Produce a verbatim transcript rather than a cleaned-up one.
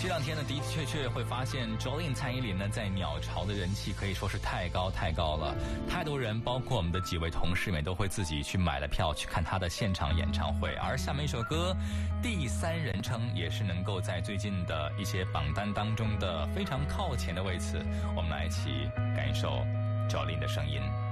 这两天呢，的的确确会发现 Jolin 蔡依林呢在鸟巢的人气可以说是太高太高了，太多人包括我们的几位同事们都会自己去买了票去看她的现场演唱会。而下面一首歌第三人称也是能够在最近的一些榜单当中的非常靠前的位置，我们来一起感受 Jolin 的声音。